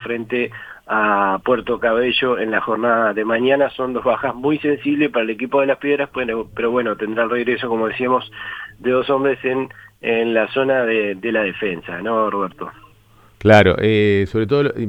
frente a Puerto Cabello en la jornada de mañana. Son dos bajas muy sensibles para el equipo de Las Piedras, pero bueno, tendrá el regreso, como decíamos, de dos hombres en la zona de la defensa, ¿no, Roberto? Claro, sobre todo